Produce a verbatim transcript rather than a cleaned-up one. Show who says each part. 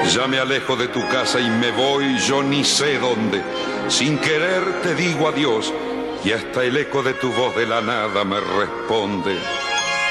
Speaker 1: Ya me alejo de tu casa y me voy yo ni sé dónde. Sin querer te digo adiós y hasta el eco de tu voz de la nada me responde.